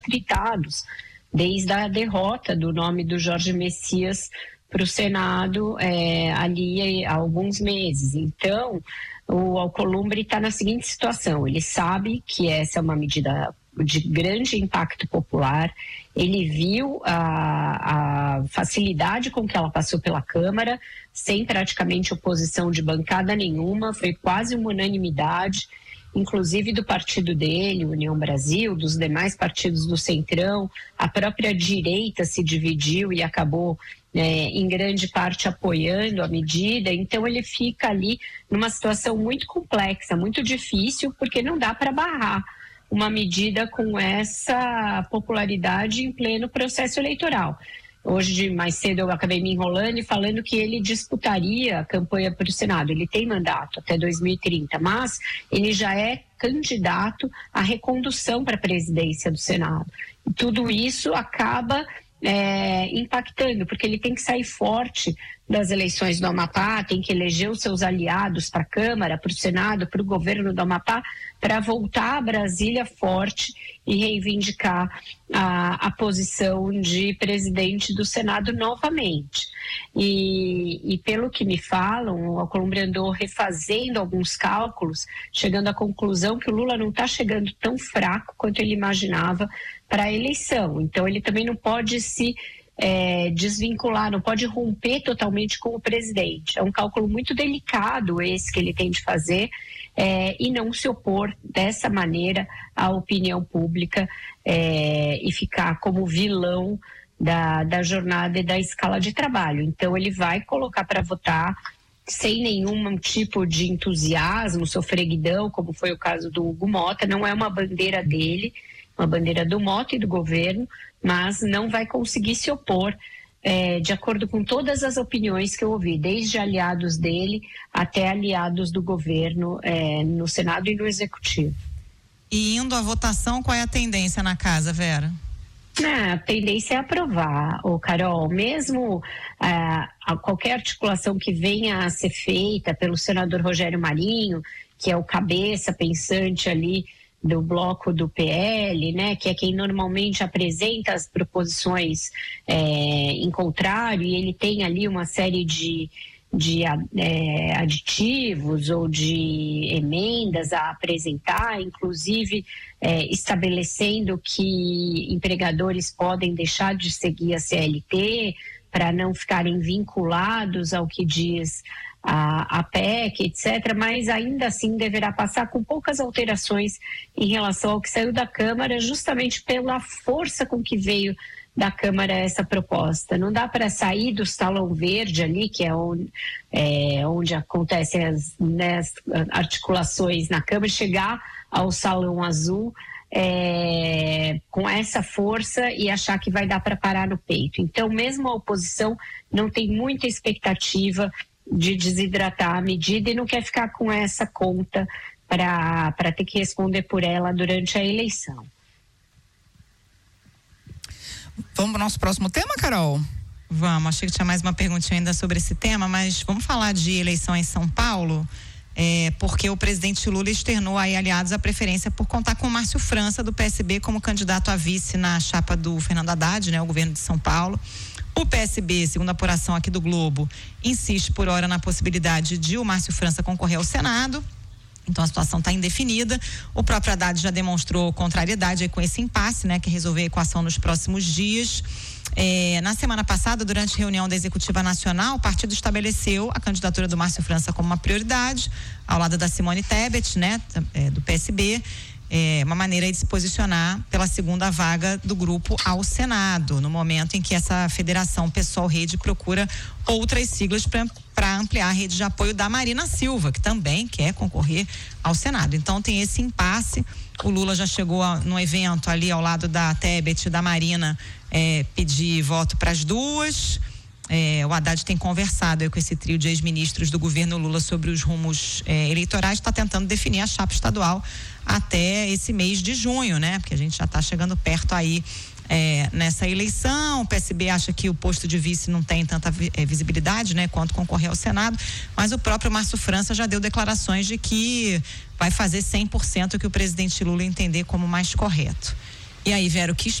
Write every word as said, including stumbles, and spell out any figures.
fritados, desde a derrota do nome do Jorge Messias para o Senado é, ali há alguns meses. Então, o Alcolumbre está na seguinte situação: ele sabe que essa é uma medida de grande impacto popular, ele viu a, a facilidade com que ela passou pela Câmara, sem praticamente oposição de bancada nenhuma, foi quase uma unanimidade, inclusive do partido dele, União Brasil, dos demais partidos do Centrão. A própria direita se dividiu e acabou, é, em grande parte, apoiando a medida. Então ele fica ali numa situação muito complexa, muito difícil, porque não dá para barrar uma medida com essa popularidade em pleno processo eleitoral. Hoje, mais cedo, eu acabei me enrolando e falando que ele disputaria a campanha para o Senado. Ele tem mandato até dois mil e trinta, mas ele já é candidato à recondução para a presidência do Senado. E tudo isso acaba é, impactando, porque ele tem que sair forte das eleições do Amapá, tem que eleger os seus aliados para a Câmara, para o Senado, para o governo do Amapá, para voltar a Brasília forte e reivindicar a, a posição de presidente do Senado novamente. E, e pelo que me falam, o Alcolumbre andou refazendo alguns cálculos, chegando à conclusão que o Lula não está chegando tão fraco quanto ele imaginava para a eleição. Então ele também não pode se É, desvincular, não pode romper totalmente com o presidente. É um cálculo muito delicado esse que ele tem de fazer, é, e não se opor dessa maneira à opinião pública, é, e ficar como vilão da, da jornada e da escala de trabalho. Então ele vai colocar para votar sem nenhum tipo de entusiasmo, sofreguidão, como foi o caso do Hugo Mota. Não é uma bandeira dele, uma bandeira do Mota e do governo, mas não vai conseguir se opor, é, de acordo com todas as opiniões que eu ouvi, desde aliados dele até aliados do governo, é, no Senado e no Executivo. E indo à votação, qual é a tendência na casa, Vera? Ah, a tendência é aprovar, ô Carol, mesmo ah, a qualquer articulação que venha a ser feita pelo senador Rogério Marinho, que é o cabeça pensante ali do bloco do P L, né, que é quem normalmente apresenta as proposições é, em contrário, e ele tem ali uma série de, de é, aditivos ou de emendas a apresentar, inclusive é, estabelecendo que empregadores podem deixar de seguir a C L T para não ficarem vinculados ao que diz a, a P E C, etcétera, mas ainda assim deverá passar com poucas alterações em relação ao que saiu da Câmara, justamente pela força com que veio da Câmara essa proposta. Não dá para sair do salão verde ali, que é onde, é, onde acontecem as, né, as articulações na Câmara, chegar ao salão azul É, com essa força e achar que vai dar para parar no peito. Então, mesmo a oposição não tem muita expectativa de desidratar a medida e não quer ficar com essa conta para para ter que responder por ela durante a eleição. Vamos para o nosso próximo tema, Carol? Vamos, achei que tinha mais uma perguntinha ainda sobre esse tema, mas vamos falar de eleição em São Paulo. É, porque o presidente Lula externou aí, aliados, a preferência por contar com o Márcio França, do P S B, como candidato a vice na chapa do Fernando Haddad, né, o governo de São Paulo. O P S B, segundo a apuração aqui do Globo, insiste por hora na possibilidade de o Márcio França concorrer ao Senado. Então a situação está indefinida. O próprio Haddad já demonstrou contrariedade aí com esse impasse, né, que é resolver a equação nos próximos dias. É, na semana passada, durante a reunião da Executiva Nacional, o partido estabeleceu a candidatura do Márcio França como uma prioridade, ao lado da Simone Tebet, né, é, do P S B, é, uma maneira de se posicionar pela segunda vaga do grupo ao Senado, no momento em que essa federação PSOL-Rede procura outras siglas para ampliar a rede de apoio da Marina Silva, que também quer concorrer ao Senado. Então tem esse impasse. O Lula já chegou a, num evento ali ao lado da Tebet e da Marina, é, pedir voto para as duas. É, o Haddad tem conversado aí com esse trio de ex-ministros do governo Lula sobre os rumos é, eleitorais, está tentando definir a chapa estadual até esse mês de junho, né? Porque a gente já está chegando perto aí é, nessa eleição. O P S B acha que o posto de vice não tem tanta é, visibilidade, né, quanto concorrer ao Senado, mas o próprio Márcio França já deu declarações de que vai fazer cem por cento o que o presidente Lula entender como mais correto. E aí, Vera, o que